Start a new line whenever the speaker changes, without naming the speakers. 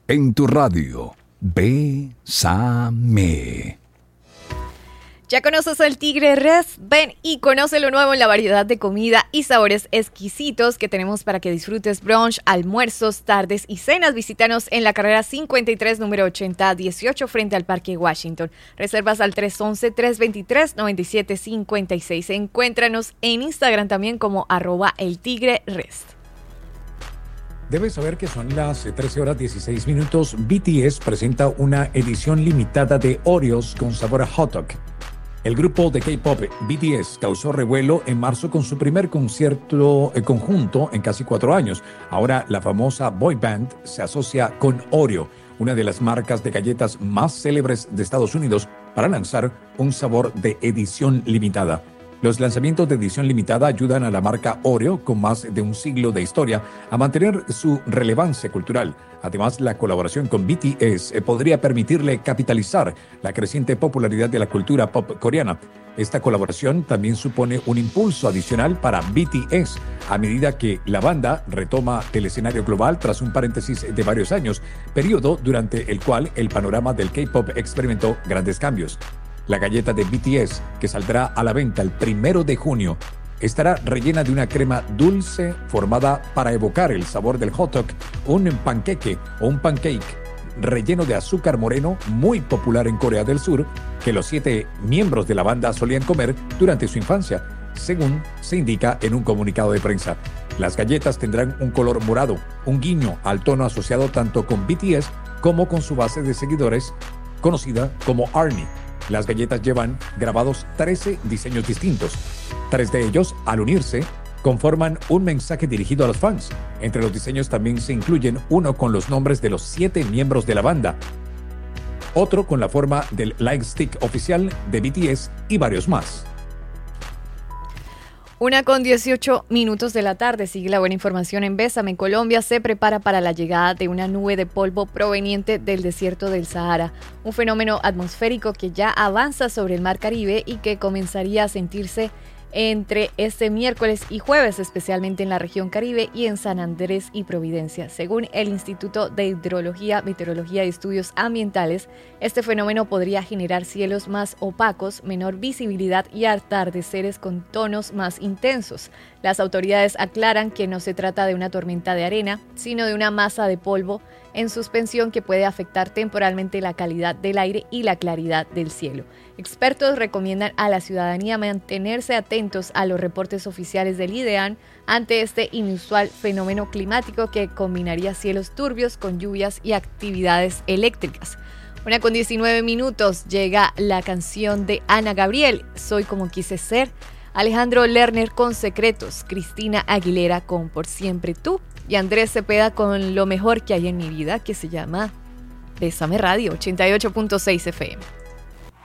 en tu radio. Bésame.
¿Ya conoces el Tigre Rest? Ven y conoce lo nuevo en la variedad de comida y sabores exquisitos que tenemos para que disfrutes brunch, almuerzos, tardes y cenas. Visítanos en la carrera 53, número 8018, frente al Parque Washington. Reservas al 311-323-9756. Encuéntranos en Instagram también como @eltigrerest.
Debes saber que son las 13:16. BTS presenta una edición limitada de Oreos con sabor a hot dog. El grupo de K-pop BTS causó revuelo en marzo con su primer concierto conjunto en casi 4 años. Ahora la famosa boy band se asocia con Oreo, una de las marcas de galletas más célebres de Estados Unidos, para lanzar un sabor de edición limitada. Los lanzamientos de edición limitada ayudan a la marca Oreo, con más de un siglo de historia, a mantener su relevancia cultural. Además, la colaboración con BTS podría permitirle capitalizar la creciente popularidad de la cultura pop coreana. Esta colaboración también supone un impulso adicional para BTS, a medida que la banda retoma el escenario global tras un paréntesis de varios años, periodo durante el cual el panorama del K-pop experimentó grandes cambios. La galleta de BTS, que saldrá a la venta el 1 de junio, estará rellena de una crema dulce formada para evocar el sabor del hot dog, un panqueque o un pancake relleno de azúcar moreno, muy popular en Corea del Sur, que los 7 miembros de la banda solían comer durante su infancia, según se indica en un comunicado de prensa. Las galletas tendrán un color morado, un guiño al tono asociado tanto con BTS como con su base de seguidores, conocida como ARMY. Las galletas llevan grabados 13 diseños distintos. 3 de ellos, al unirse, conforman un mensaje dirigido a los fans. Entre los diseños también se incluyen uno con los nombres de los 7 miembros de la banda, otro con la forma del light stick oficial de BTS y varios más.
1:18 de la tarde. Sigue la buena información en Bésame. Colombia se prepara para la llegada de una nube de polvo proveniente del desierto del Sahara, un fenómeno atmosférico que ya avanza sobre el Mar Caribe y que comenzaría a sentirse entre este miércoles y jueves, especialmente en la región Caribe y en San Andrés y Providencia. Según el Instituto de Hidrología, Meteorología y Estudios Ambientales, este fenómeno podría generar cielos más opacos, menor visibilidad y atardeceres con tonos más intensos. Las autoridades aclaran que no se trata de una tormenta de arena, sino de una masa de polvo en suspensión que puede afectar temporalmente la calidad del aire y la claridad del cielo. Expertos recomiendan a la ciudadanía mantenerse atentos a los reportes oficiales del IDEAN ante este inusual fenómeno climático que combinaría cielos turbios con lluvias y actividades eléctricas. 1:19 llega la canción de Ana Gabriel, Soy como quise ser, Alejandro Lerner con Secretos, Cristina Aguilera con Por siempre tú y Andrés Cepeda con Lo mejor que hay en mi vida, que se llama Bésame Radio 88.6 FM.